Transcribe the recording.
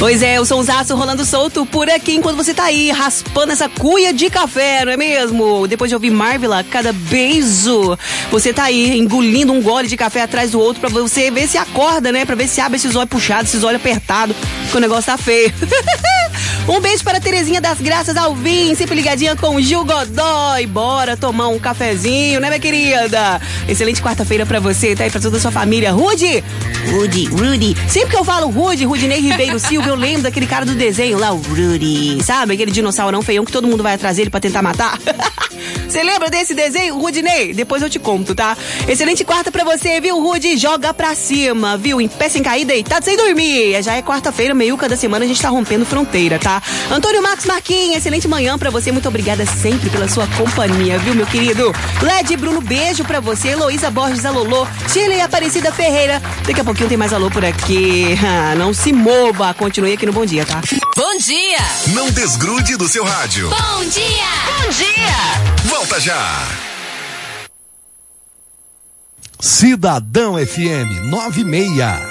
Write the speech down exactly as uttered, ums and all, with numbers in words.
Pois é, o sonsaço rolando solto por aqui enquanto você tá aí raspando essa cuia de café, não é mesmo? Depois de ouvir Marvila, cada beijo, você tá aí engolindo um gole de café atrás do outro pra você ver se acorda, né? Pra ver se abre esses olhos puxados, esses olhos apertados, que o negócio tá feio. Um beijo para a Terezinha das Graças Alvim, sempre ligadinha com o Gil Godoy. Bora tomar um cafezinho, né, minha querida? Excelente quarta-feira pra você, tá aí pra toda a sua família. Rudy, Rudy, Rudy. Sempre que eu falo Rudy, Rudinei Ribeiro Silva, eu lembro daquele cara do desenho lá, o Rudy. Sabe, aquele dinossauro feião que todo mundo vai atrás dele pra tentar matar? Você lembra desse desenho, Rudinei? Depois eu te conto, tá? Excelente quarta pra você, viu, Rudy? Joga pra cima, viu? Em pé sem cair, deitado sem dormir. Já é quarta-feira, meiuca da semana, a gente tá rompendo fronteira, tá? Antônio Marcos Marquinhos, excelente manhã pra você. Muito obrigada sempre pela sua companhia, viu, meu querido? Led Bruno, beijo pra você. Heloísa Borges, alolô. Shirley Aparecida Ferreira. Daqui a pouquinho tem mais alô por aqui. Ah, não se mova. Continue aqui no Bom Dia, tá? Bom dia! Não desgrude do seu rádio. Bom dia! Bom dia! Volta já! Cidadão F M nove e meia.